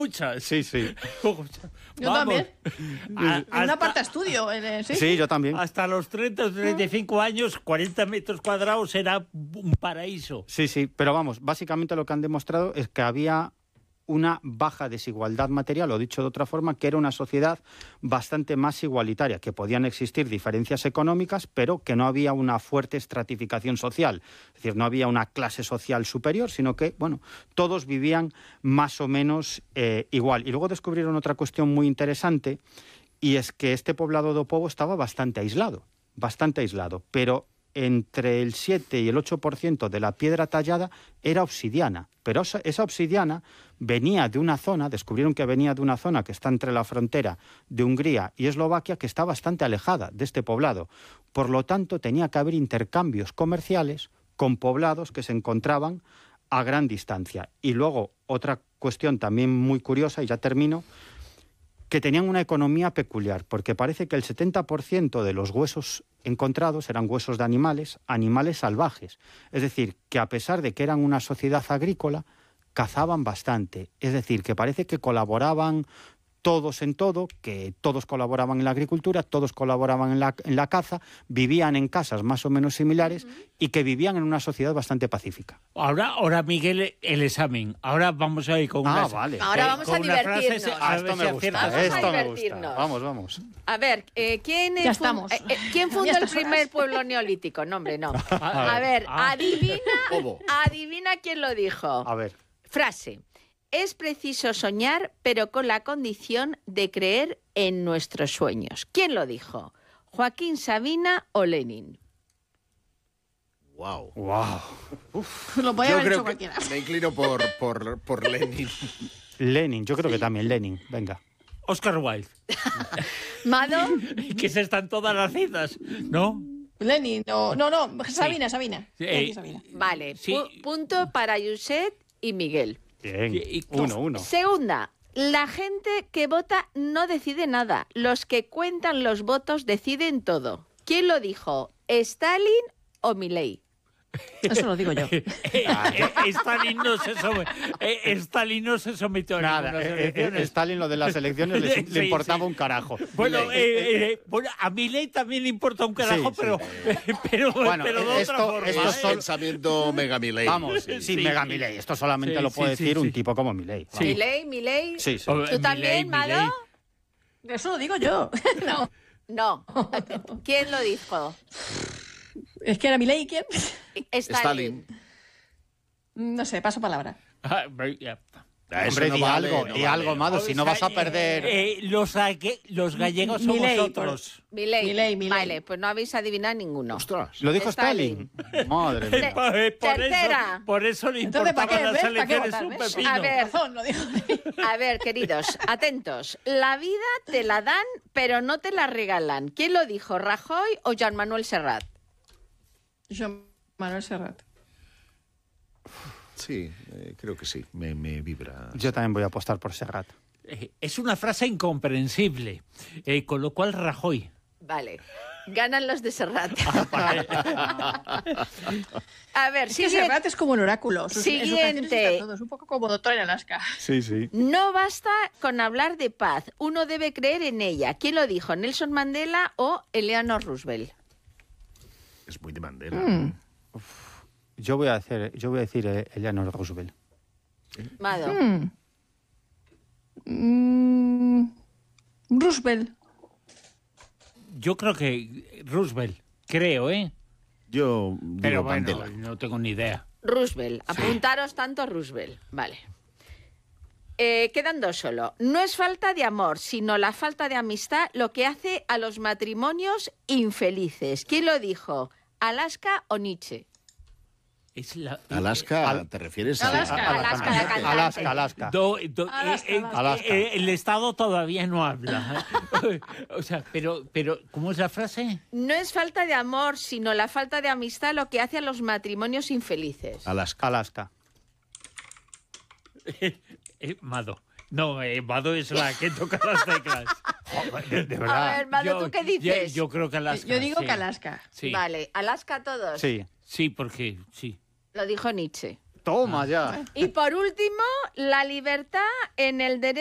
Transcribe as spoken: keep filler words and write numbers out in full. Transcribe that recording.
Muchas. Sí, sí. Yo también. A, en una parte estudio. Eh, ¿sí? sí, yo también. Hasta los treinta o treinta y cinco años, cuarenta metros cuadrados era un paraíso. Sí, sí, pero vamos, básicamente lo que han demostrado es que había una baja desigualdad material, o dicho de otra forma, que era una sociedad bastante más igualitaria, que podían existir diferencias económicas, pero que no había una fuerte estratificación social. Es decir, no había una clase social superior, sino que, bueno, todos vivían más o menos eh, igual. Y luego descubrieron otra cuestión muy interesante, y es que este poblado de Opovo estaba bastante aislado, bastante aislado, pero entre el siete y el ocho por ciento de la piedra tallada era obsidiana, pero esa, esa obsidiana venía de una zona, descubrieron que venía de una zona que está entre la frontera de Hungría y Eslovaquia, que está bastante alejada de este poblado. Por lo tanto, tenía que haber intercambios comerciales con poblados que se encontraban a gran distancia. Y luego, otra cuestión también muy curiosa, y ya termino, que tenían una economía peculiar, porque parece que el setenta por ciento de los huesos encontrados eran huesos de animales, animales salvajes. Es decir, que a pesar de que eran una sociedad agrícola, cazaban bastante. Es decir, que parece que colaboraban todos en todo, que todos colaboraban en la agricultura, todos colaboraban en la, en la caza, vivían en casas más o menos similares uh-huh. y que vivían en una sociedad bastante pacífica. Ahora, ahora Miguel, el examen. Ahora vamos a ir con ah, una... vale. Ahora vamos a divertirnos. Frase, ah, esto me gusta, vamos esto a me gusta. Vamos, vamos. A ver, eh, ¿quién, ya estamos. Eh, eh, ¿quién fundó el primer horas? pueblo neolítico? No, hombre, no. A ver, ah. adivina, adivina quién lo dijo. A ver. Frase. Es preciso soñar, pero con la condición de creer en nuestros sueños. ¿Quién lo dijo? ¿Joaquín Sabina o Lenin? Wow. Wow. Uf, lo podía yo haber creo hecho que cualquiera. Me inclino por, por, por Lenin. Lenin, yo creo que también Lenin. Venga. Oscar Wilde. ¿Mado? Que se están todas las citas, ¿no? Lenin, no, no, no, Sabina, sí. Sabina. Eh, Sabina. Vale, sí. pu- punto para Yuset y Miguel. Bien, Y- uno, uno. Segunda, la gente que vota no decide nada. Los que cuentan los votos deciden todo. ¿Quién lo dijo? ¿Stalin o Milei? Eso lo digo yo. Eh, eh, Stalin, no se some- eh, Stalin no se sometió a Nada, ninguna eh, elecciones. eh, Stalin lo de las elecciones le, Sí, le importaba sí. un carajo. Bueno, Le- eh, eh, bueno, a Milei también le importa un carajo, Sí, sí. pero, pero, Bueno, pero de esto- otra forma. esto ¿eh? son- Pensamiento mega Milei. Vamos, Sí. sí, sí, mega sí. Milei. Esto solamente Sí, lo sí, puede sí, decir sí. un tipo como Milei. Sí. ¿Milei, Milei? Sí, sí. Oh, ¿Tú Milei, también, Milei. Mado? Eso lo digo yo. No. No. ¿Quién lo dijo? Es que era Milei, ¿quién? Stalin. Stalin. No sé, paso palabra. Ah, pero ya. Ah, eso Hombre, no di vale, algo, no di vale. algo, Mado, si no O sea, vas a perder... eh, eh, los, gague- los gallegos somos Milei, otros. Milei. Milei, Milei. Vale, pues no habéis adivinado ninguno. Ostras. ¿Lo dijo Stalin. Stalin? Madre Sí. mía. Por, eh, por Tercera. eso, por eso le Entonces, ¿para importaban qué? las ¿Ves? ¿Para qué elecciones votar? un ¿Ves? pepino. A ver. Razón, lo digo. A ver, queridos, atentos. La vida te la dan, pero no te la regalan. ¿Quién lo dijo, Rajoy o Joan Manuel Serrat? Yo, Manuel Serrat. Sí, eh, creo que sí. Me, me vibra. Yo también voy a apostar por Serrat. Eh, Es una frase incomprensible, eh, con lo cual Rajoy. Vale. Ganan los de Serrat. Ah, A ver, Es que sigue. Serrat es como un oráculo. Sus- en sus canciones Siguiente. está todo. Es un poco como Doctor en Alaska. Sí, sí. No basta con hablar de paz. Uno debe creer en ella. ¿Quién lo dijo? ¿Nelson Mandela o Eleanor Roosevelt? Es muy de Mandela. Mm. Yo voy a, hacer, yo voy a decir eh, Eleanor Roosevelt. Mado. Mm. Mm. Roosevelt. Yo creo que Roosevelt, creo, ¿eh? Yo digo Pero bueno, Mandela. no tengo ni idea. Roosevelt. Apuntaros tanto Roosevelt. Vale. Eh, quedan dos solo. No es falta de amor, sino la falta de amistad lo que hace a los matrimonios infelices. ¿Quién lo dijo? ¿Alaska o Nietzsche? Es la, Alaska, Al- ¿te refieres a Alaska. Alaska, la cantante. Alaska, Alaska. Do- do- Alaska, eh, eh, Alaska. eh, el Estado todavía no habla. O sea, pero, pero, ¿cómo es la frase? No es falta de amor, sino la falta de amistad lo que hace a los matrimonios infelices. Alaska. Alaska. Eh, Mado. No, eh, Mado es la que toca las teclas. De, de verdad. A ver, Mado, ¿tú qué dices? Yo, yo creo que Alaska. Yo digo sí. que Alaska. Sí. Vale, Alaska todos. Sí. Sí, porque sí. Lo dijo Nietzsche. Toma ya. Y por último, la libertad en el derecho